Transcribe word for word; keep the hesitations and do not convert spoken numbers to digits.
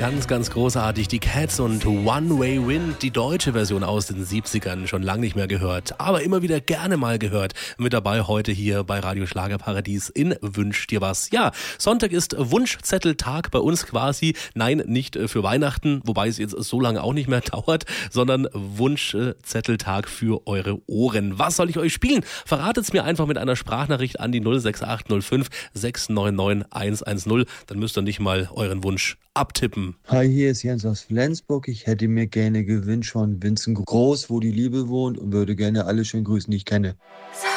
ganz, ganz großartig. Die Cats und One Way Wind, die deutsche Version aus den siebzigern, schon lange nicht mehr gehört, aber immer wieder gerne mal gehört. Mit dabei heute hier bei Radio Schlagerparadies in Wünsch dir was. Ja, Sonntag ist Wunschzetteltag bei uns quasi. Nein, nicht für Weihnachten, wobei es jetzt so lange auch nicht mehr dauert, sondern Wunschzetteltag für eure Ohren. Was soll ich euch spielen? Verratet's mir einfach mit einer Sprachnachricht an die null sechs acht null fünf sechs neun neun eins eins null. Dann müsst ihr nicht mal euren Wunsch abtippen. Hi, hier ist Jens aus Flensburg. Ich hätte mir gerne gewünscht von Vincent Groß, wo die Liebe wohnt, und würde gerne alle schön grüßen, die ich kenne.